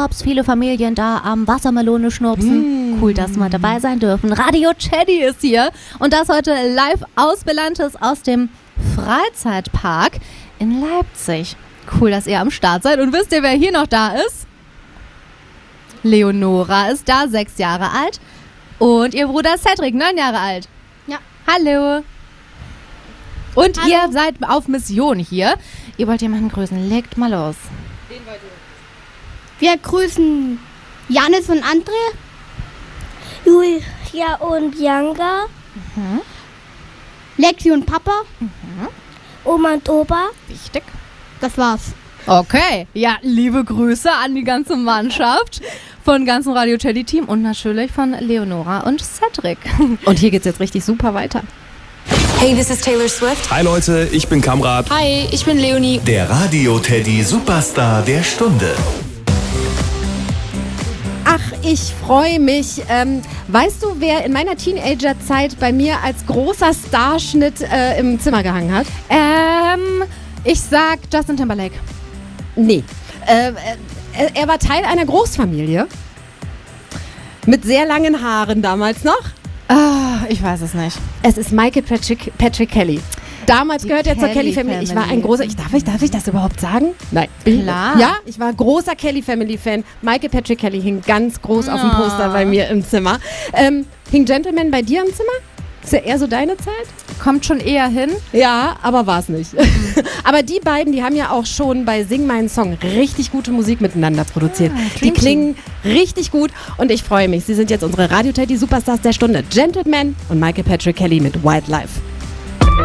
Urlaubs, viele Familien da am Wassermelone schnurpsen. Cool, dass wir dabei sein dürfen. Radio Teddy ist hier und das heute live aus Belantes aus dem Freizeitpark in Leipzig. Cool, dass ihr am Start seid. Und wisst ihr, wer hier noch da ist? Leonora ist da, 6 Jahre alt. Und ihr Bruder Cedric, 9 Jahre alt. Ja. Hallo. Und Hallo. ihr seid auf Mission hier. Ihr wollt jemanden grüßen. Legt mal los. Wir grüßen Janis und André. Julia und Bianca, Lexi und Papa. Oma und Opa. Wichtig. Das war's. Okay. Ja, liebe Grüße an die ganze Mannschaft von ganzen Radio Teddy Team und natürlich von Leonora und Cedric. Und hier geht's jetzt richtig super weiter. Hey, this is Taylor Swift. Hi Leute, ich bin Kamrat. Hi, ich bin Leonie. Der Radio Teddy Superstar der Stunde. Ach, ich freue mich. Weißt du, wer in meiner Teenagerzeit bei mir als großer Starschnitt im Zimmer gehangen hat? Ich sag Justin Timberlake. Nee. Er war Teil einer Großfamilie. Mit sehr langen Haaren damals noch. Ich weiß es nicht. Es ist Michael Patrick Kelly. Damals Die gehört er zur Kelly Family. Ich war ein großer... Darf ich das überhaupt sagen? Nein. Klar. Ja, ich war großer Kelly Family Fan. Michael Patrick Kelly hing ganz groß auf dem Poster bei mir im Zimmer. Hing Gentleman bei dir im Zimmer? Ist ja eher so deine Zeit? Kommt schon eher hin. Ja, aber war es nicht. Aber die beiden, die haben ja auch schon bei Sing meinen Song richtig gute Musik miteinander produziert. Die klingen richtig gut und ich freue mich. Sie sind jetzt unsere Radio Teddy Superstars der Stunde. Gentleman und Michael Patrick Kelly mit Wildlife.